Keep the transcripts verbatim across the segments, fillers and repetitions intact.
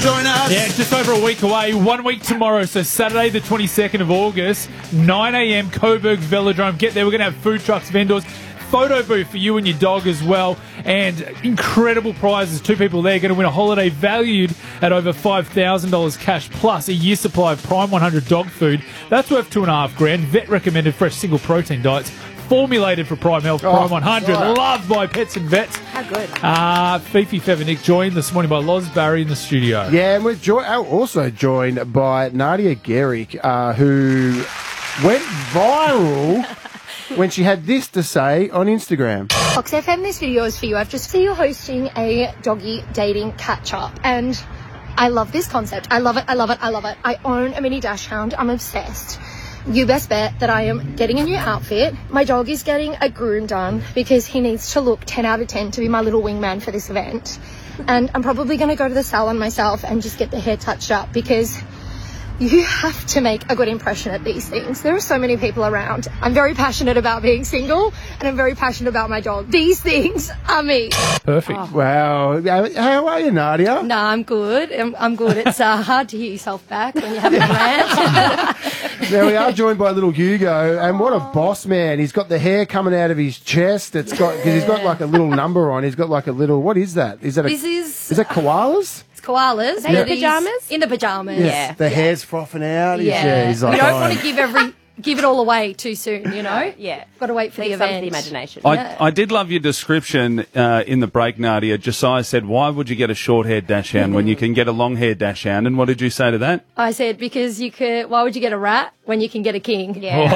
join us. Yeah, just over a week away. One week tomorrow, so Saturday the twenty-second of August, nine a.m, Coburg Velodrome. Get there. We're going to have food trucks, vendors, photo booth for you and your dog as well, and incredible prizes. Two people there going to win a holiday valued at over five thousand dollars cash, plus a year's supply of Prime one hundred dog food. That's worth two and a half grand. Vet recommended fresh single protein diets, formulated for Prime Health, Prime Oh, one hundred, right. loved by pets and vets. How good. Uh, Fifi Fevernick joined this morning by Loz Barry in the studio. Yeah, and we're jo- also joined by Nadia Gehrig, uh, who went viral when she had this to say on Instagram. Fox F M, this video is for you. I've just seen you hosting a doggy dating catch-up, and I love this concept. I love it, I love it, I love it. I own a mini dash hound. I'm obsessed. You best bet that I am getting a new outfit. My dog is getting a groom done because he needs to look ten out of ten to be my little wingman for this event. And I'm probably going to go to the salon myself and just get the hair touched up, because you have to make a good impression at these things. There are so many people around. I'm very passionate about being single, and I'm very passionate about my dog. These things are me. Perfect. Wow. How are you, Nadia? No, I'm good. I'm, I'm good. It's uh, hard to hear yourself back when you have a rant. Now we are joined by little Hugo, and what a boss man. He's got the hair coming out of his chest. It's got, because he's got like a little number on. He's got like a little, what is that? Is that a, This is... is that koalas? It's koalas. Are they in It is- pyjamas? In the pyjamas. Yeah. The hair's frothing out. He's- Yeah. he's like, you don't oh. want to give every give it all away too soon, you know? Yeah. Got to wait for Leave the some event. to the imagination. Yeah. I, I did love your description uh, in the break, Nadia. Josiah said, why would you get a short-haired dashhound when you can get a long-haired dashhound? And what did you say to that? I said, because you could, why would you get a rat when you can get a king? Yeah.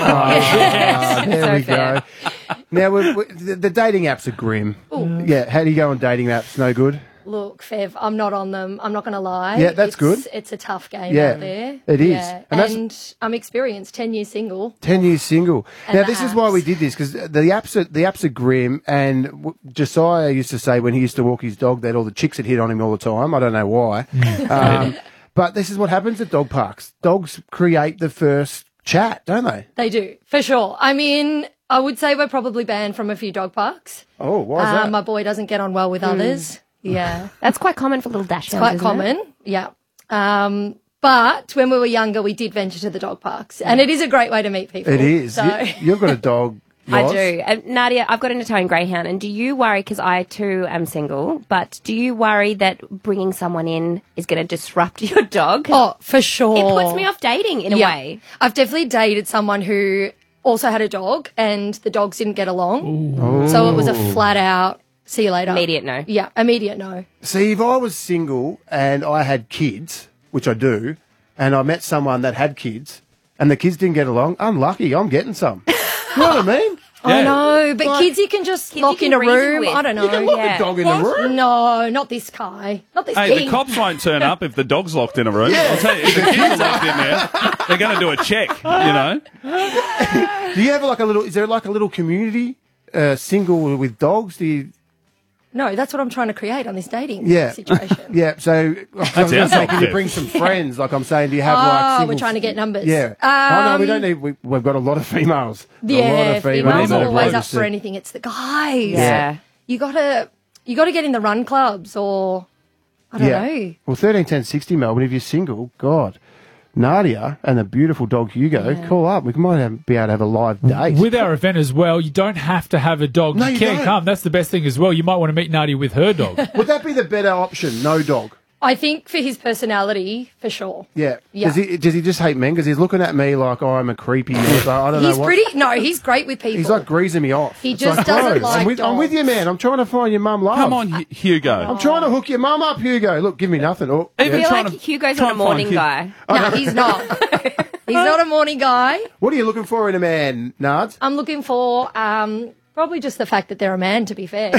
Ah, there So we fair. go. Now, we we the, the dating apps are grim. Yeah, how do you go on dating apps? No good? Look, Fev, I'm not on them. I'm not going to lie. Yeah, that's it's, good. It's a tough game Yeah, out there. it is. Yeah. And And, that's- I'm experienced, ten years single. ten years single. And Now, the this is why apps. we did this, because the apps are, the apps are grim, and w- Josiah used to say when he used to walk his dog that all the chicks had hit on him all the time. I don't know why. um, but this is what happens at dog parks. Dogs create the first chat, don't they? They do, for sure. I mean, I would say we're probably banned from a few dog parks. Oh, why is Uh, that? Hmm. my boy doesn't get on well with others. Yeah. That's quite common for little dash It's quite common, yeah. Um, but when we were younger, we did venture to the dog parks, and it is a great way to meet people. It is. So. You, you've got a dog. I Roz? do. And Nadia, I've got an Italian Greyhound, and do you worry, because I too am single, but do you worry that bringing someone in is going to disrupt your dog? Oh, for sure. It puts me off dating in a Yeah. way. I've definitely dated someone who also had a dog, and the dogs didn't get along. So it was a flat out, see you later. Immediate no. Yeah, immediate no. See, if I was single and I had kids, which I do, and I met someone that had kids, and the kids didn't get along, unlucky, I'm getting some. You know what I mean? I know, but Like- kids you can just Kids lock you in can a reason room. with. I don't know. You can lock yeah. a dog in a room. No, not this guy. Not this Hey, king. the cops won't turn up if the dog's locked in a room. I'll tell you, if the kid's locked in there, they're going to do a check, you know? Do you have like a little, is there like a little community, uh, single with dogs? Do you, No, that's what I'm trying to create on this dating Yeah. situation. yeah, so I was going to our say, can you concept. bring some friends? Like I'm saying, do you have Oh, like single... we're trying to get numbers. Yeah. oh, no, we Um, don't need, we, we've got a lot of females. a lot Yeah, of females. females that are have always up registered. for anything. It's the guys. Yeah. You gotta, you gotta get in the run clubs, or I don't Yeah. know. Well, thirteen ten sixty, Melbourne, if you're single, God, Nadia and the beautiful dog Hugo, call up. We might have, be able to have a live date. With our event as well, you don't have to have a dog. No, you, you can don't. come. That's the best thing as well. You might want to meet Nadia with her dog. Would that be the better option? No dog. I think for his personality, for sure. Yeah. Yeah. Does he does he just hate men? Because he's looking at me like, oh, I'm a creepy. So I don't He's know what. pretty. No, he's great with people. He's like greasing me off. He It's just like, doesn't bro, like I'm with, I'm with you, man. I'm trying to find your mum love. Come on, Hu- Hugo. I'm trying to hook your mum up, Hugo. Look, give me nothing. Oh, I Even feel trying like to- Hugo's try not a and find morning Hugh- guy. no, he's not. He's not a morning guy. what are you looking for in a man, Nards? I'm looking for um, probably just the fact that they're a man. To be fair.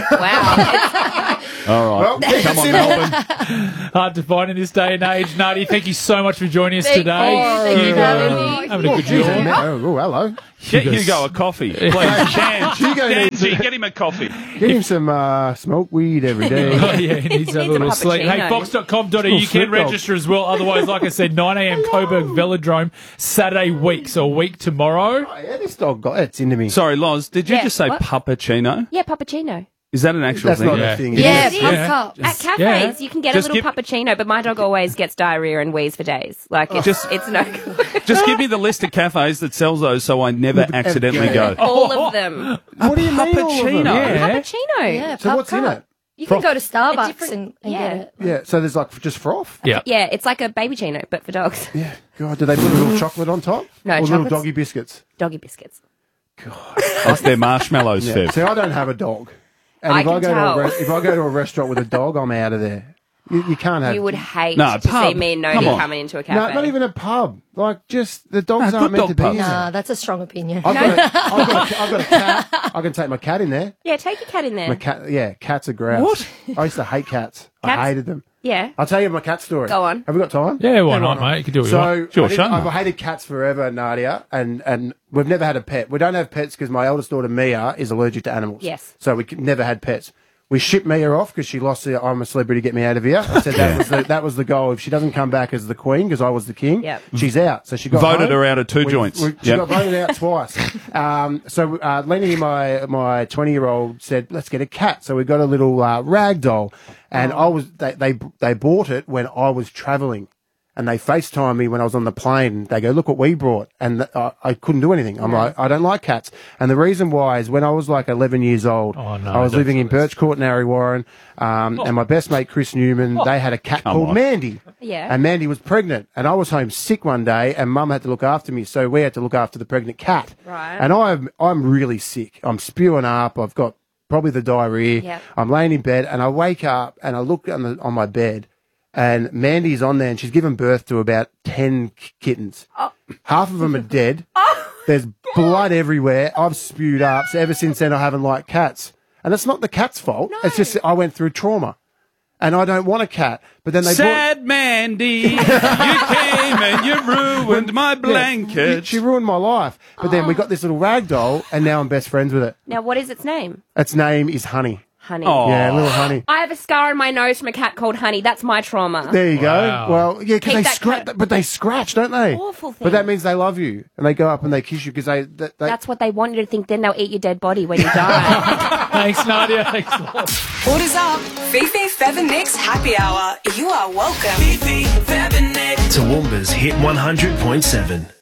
Wow. All right. Well, Come on, it's Melbourne. Hard to find in this day and age. Nadia, thank you so much for joining us Thank today. you. Thank you for Hugo, having me. having a good geez, year. man. Oh, oh, hello. Get Hugo's- Hugo a coffee. Please, Dan. Hugo needs Danzy, it. get him a coffee. Get him some uh, smoke weed every Oh, day. yeah, he needs a Needs a little sleep. Hey, puppuccino. fox dot com dot a u, you Flip can dog. register as well. Otherwise, like I said, nine a.m. Coburg Velodrome, Saturday week, so a week tomorrow. Oh, yeah, this dog got it's into me. Sorry, Loz, did you Yeah, just say what? puppuccino? Yeah, puppuccino. Is that an actual That's thing? not Yeah. a thing. Yeah, is it? pump Yeah. cup. At cafes, Yeah. you can get Just a little give- puppuccino, but my dog always gets diarrhea and wheeze for days. Like, it's, Just- it's no good. Just give me the list of cafes that sells those so I never accidentally go. All of them. What do you mean? all of them? Puppuccino? Yeah. Cappuccino. Yeah, So pump what's in cup. it? You can go to Starbucks different- and, and yeah. get it. Yeah. So there's like just froth. Yeah. Yeah, it's like a baby chino, but for dogs. Yeah. God, do they put a little chocolate on top? No, or little chocolates- doggy biscuits. Doggy biscuits. That's their marshmallows, Yeah. Fev. See, I don't have a dog. And I if I can go to tell. a re- if I go to a restaurant with a dog, I'm out of there. You, you can't have. You would hate No, to pub. see me and Come Nodi on. coming into a cafe. No, not even a pub. Like just the dogs No, aren't good meant to dog be pubs. in there. Nah, that's a strong opinion. I've, got a, I've, got a, I've got a cat. I can take my cat in there. Yeah, take your cat in there. My cat, yeah, cats are grouse. What? I used to hate cats. Cats? I hated them. Yeah. I'll tell you my cat story. Go on. Have we got time? Yeah, why not, mate? You can do what you So want. Sure, I did- shut I've up. hated cats forever, Nadia, and, and we've never had a pet. We don't have pets because my eldest daughter Mia is allergic to animals. Yes. So we c- never had pets. We shipped Mia off because she lost the I'm a celebrity, get me out of here. I said that was the, that was the goal. If she doesn't come back as the queen because I was the king, Yep. she's out. So she got Voted home. her out of two We- joints. we- she Yep. got voted out twice. Um, so uh, Lenny, my my twenty year old, said, "Let's get a cat." So we got a little uh, rag doll, and I was they, they they bought it when I was travelling. And they FaceTime me when I was on the plane. They go, look what we brought. And th- I, I couldn't do anything. I'm like, I don't like cats. And the reason why is when I was like eleven years old, Oh, no, I was don't living in do this. Birch Court in Harry Warren. Um, And my best mate, Chris Newman, they had a cat Come called on. Mandy. Yeah. And Mandy was pregnant. And I was home sick one day and mum had to look after me. So we had to look after the pregnant cat. Right. And I'm, I'm really sick. I'm spewing up. I've got probably the diarrhea. Yep. I'm laying in bed and I wake up and I look on, the, on my bed. And Mandy's on there and she's given birth to about ten k- kittens. Half of them are dead. There's blood everywhere. I've spewed up. So ever since then, I haven't liked cats. And it's not the cat's fault. It's just I went through trauma. And I don't want a cat. But then they brought... Sad Mandy, you came and you ruined my Yeah, blanket. she ruined my life. But then we got this little rag doll and now I'm best friends with it. Now, what is its name? Its name is Honey. Honey. Oh. Yeah, little Honey. I have a scar on my nose from a cat called Honey. That's my trauma. There you Wow. go. Well, yeah, because Keep they that scratch, cat- but they scratch, don't they? Awful thing. But that means they love you, and they go up and they kiss you because they, they, they. That's what they want you to think. Then they'll eat your dead body when you die. Thanks, Nadia. Thanks a lot. Orders up. Fifi, Fev and Nick's happy hour. You are welcome. Toowoomba's Hit one hundred point seven.